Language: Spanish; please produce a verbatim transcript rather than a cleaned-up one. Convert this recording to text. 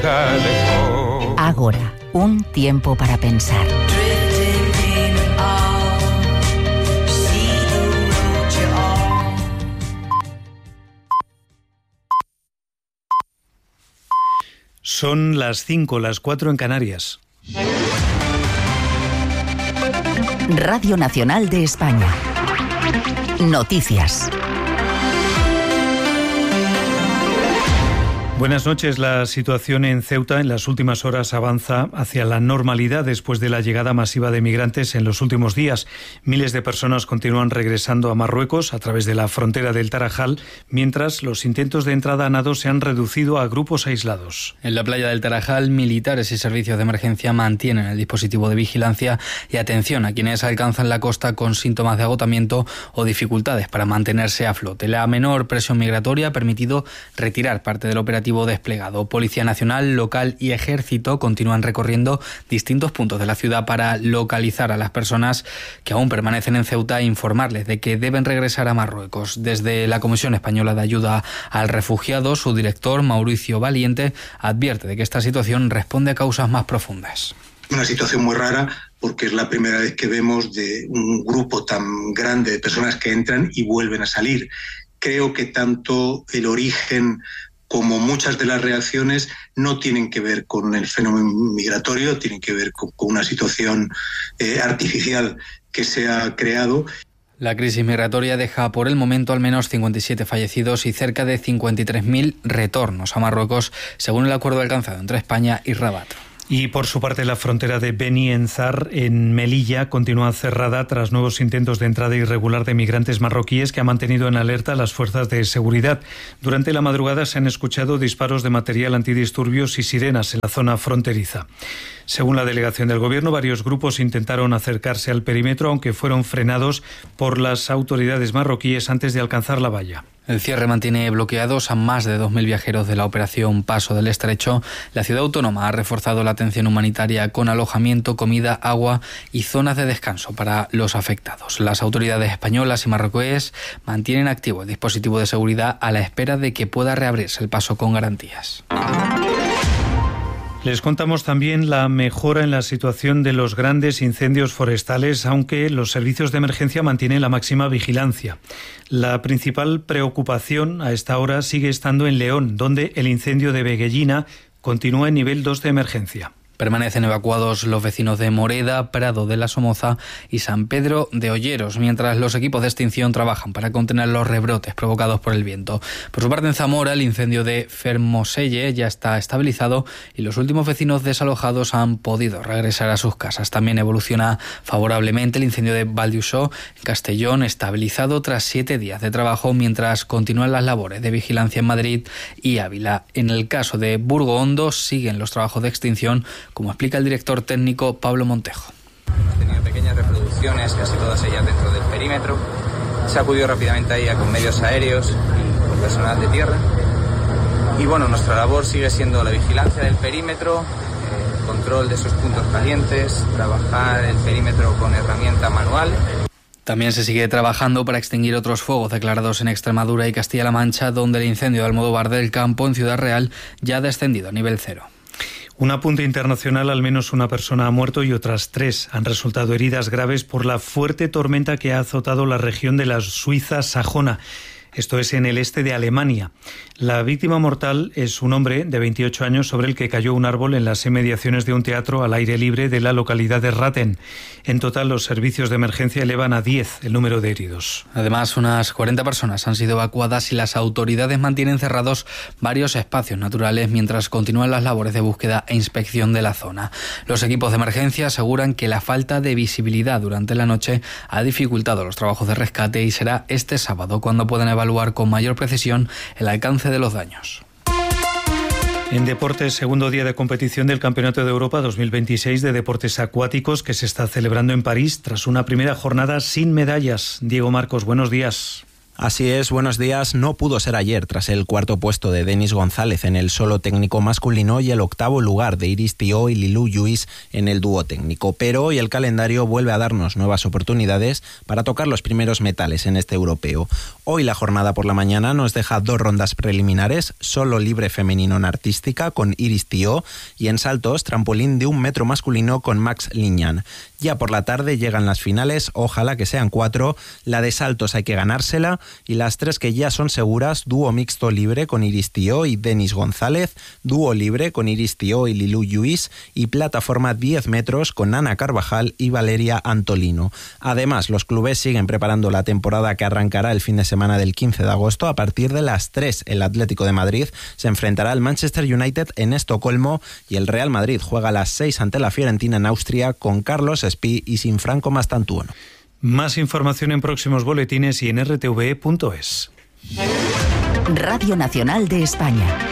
Ágora, un tiempo para pensar. Son las cinco, las cuatro en Canarias. Radio Nacional de España. Noticias. Buenas noches. La situación en Ceuta en las últimas horas avanza hacia la normalidad después de la llegada masiva de migrantes en los últimos días. Miles de personas continúan regresando a Marruecos a través de la frontera del Tarajal, mientras los intentos de entrada a nado se han reducido a grupos aislados. En la playa del Tarajal, militares y servicios de emergencia mantienen el dispositivo de vigilancia y atención a quienes alcanzan la costa con síntomas de agotamiento o dificultades para mantenerse a flote. La menor presión migratoria ha permitido retirar parte del operativo desplegado. Policía Nacional, local y Ejército continúan recorriendo distintos puntos de la ciudad para localizar a las personas que aún permanecen en Ceuta e informarles de que deben regresar a Marruecos. Desde la Comisión Española de Ayuda al Refugiado, su director, Mauricio Valiente, advierte de que esta situación responde a causas más profundas. Una situación muy rara porque es la primera vez que vemos de un grupo tan grande de personas que entran y vuelven a salir. Creo que tanto el origen como muchas de las reacciones no tienen que ver con el fenómeno migratorio, tienen que ver con, con una situación eh, artificial que se ha creado. La crisis migratoria deja por el momento al menos cincuenta y siete fallecidos y cerca de cincuenta y tres mil retornos a Marruecos, según el acuerdo alcanzado entre España y Rabat. Y por su parte, la frontera de Beni Enzar, en Melilla, continúa cerrada tras nuevos intentos de entrada irregular de migrantes marroquíes que han mantenido en alerta a las fuerzas de seguridad. Durante la madrugada se han escuchado disparos de material antidisturbios y sirenas en la zona fronteriza. Según la delegación del Gobierno, varios grupos intentaron acercarse al perímetro, aunque fueron frenados por las autoridades marroquíes antes de alcanzar la valla. El cierre mantiene bloqueados a más de dos mil viajeros de la operación Paso del Estrecho. La ciudad autónoma ha reforzado la atención humanitaria con alojamiento, comida, agua y zonas de descanso para los afectados. Las autoridades españolas y marroquíes mantienen activo el dispositivo de seguridad a la espera de que pueda reabrirse el paso con garantías. Les contamos también la mejora en la situación de los grandes incendios forestales, aunque los servicios de emergencia mantienen la máxima vigilancia. La principal preocupación a esta hora sigue estando en León, donde el incendio de Veguellina continúa en nivel dos de emergencia. Permanecen evacuados los vecinos de Moreda, Prado de la Somoza y San Pedro de Olleros, mientras los equipos de extinción trabajan para contener los rebrotes provocados por el viento. Por su parte, en Zamora, el incendio de Fermoselle ya está estabilizado y los últimos vecinos desalojados han podido regresar a sus casas. También evoluciona favorablemente el incendio de Valdiusó, en Castellón, estabilizado tras siete días de trabajo, mientras continúan las labores de vigilancia en Madrid y Ávila. En el caso de Burgo Hondo, siguen los trabajos de extinción, como explica el director técnico Pablo Montejo. Ha tenido pequeñas reproducciones, casi todas ellas dentro del perímetro. Se ha acudido rápidamente ahí con medios aéreos y con personal de tierra. Y bueno, nuestra labor sigue siendo la vigilancia del perímetro, el control de esos puntos calientes, trabajar el perímetro con herramienta manual. También se sigue trabajando para extinguir otros fuegos declarados en Extremadura y Castilla-La Mancha, donde el incendio de Almodóvar del Campo, en Ciudad Real, ya ha descendido a nivel cero. Un apunte internacional: al menos una persona ha muerto y otras tres han resultado heridas graves por la fuerte tormenta que ha azotado la región de la Suiza sajona. Esto es en el este de Alemania. La víctima mortal es un hombre de veintiocho años sobre el que cayó un árbol en las inmediaciones de un teatro al aire libre de la localidad de Ratten. En total, los servicios de emergencia elevan a diez el número de heridos. Además, unas cuarenta personas han sido evacuadas y las autoridades mantienen cerrados varios espacios naturales mientras continúan las labores de búsqueda e inspección de la zona. Los equipos de emergencia aseguran que la falta de visibilidad durante la noche ha dificultado los trabajos de rescate y será este sábado cuando puedan evaluar con mayor precisión el alcance de los daños. En deportes, segundo día de competición del Campeonato de Europa dos mil veintiséis de deportes acuáticos que se está celebrando en París tras una primera jornada sin medallas. Diego Marcos, buenos días. Así es, buenos días. No pudo ser ayer tras el cuarto puesto de Denis González en el solo técnico masculino y el octavo lugar de Iris Tió y Lilou Lluís en el dúo técnico. Pero hoy el calendario vuelve a darnos nuevas oportunidades para tocar los primeros metales en este europeo. Hoy la jornada por la mañana nos deja dos rondas preliminares, solo libre femenino en artística con Iris Tió y en saltos trampolín de un metro masculino con Max Lignan. Ya por la tarde llegan las finales, ojalá que sean cuatro, la de saltos hay que ganársela y las tres que ya son seguras, dúo mixto libre con Iris Tió y Denis González, dúo libre con Iris Tió y Lilou Lluís y plataforma diez metros con Ana Carvajal y Valeria Antolino. Además, los clubes siguen preparando la temporada que arrancará el fin de semana del quince de agosto. A partir de las tres, el Atlético de Madrid se enfrentará al Manchester United en Estocolmo y el Real Madrid juega a las seis ante la Fiorentina en Austria con Carlos Espí y sin Franco Mastantuono. Más información en próximos boletines y en r t v punto es. Radio Nacional de España.